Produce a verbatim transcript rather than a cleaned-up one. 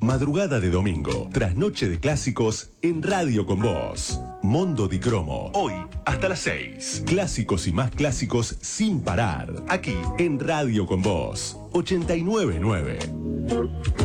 Madrugada de domingo, trasnoche de clásicos en Radio con Vos. Mondo di Cromo, hoy hasta las seis. Clásicos y más clásicos sin parar. Aquí en Radio con Vos, ochenta y nueve punto nueve.